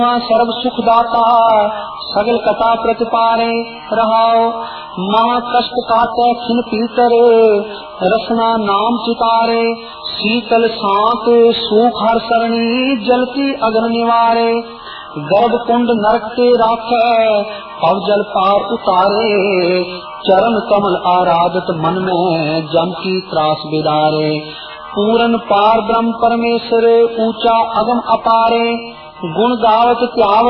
सर्व सुखदाता सगल कथा प्रतिपारे रहाओ। महा कष्ट काटे खिन पीतर रसना नाम चितारे। शीतल शांत सुख हर सरणी जलती अग्नि निवारे। गर्भ कुंड नरक के राखे अब जल पार उतारे। चरण कमल आराधत मन में जम की त्रास बिदारे। पूरन पार ब्रह्म परमेश्वर ऊंचा अगम अपारे। गुण गावत त्याव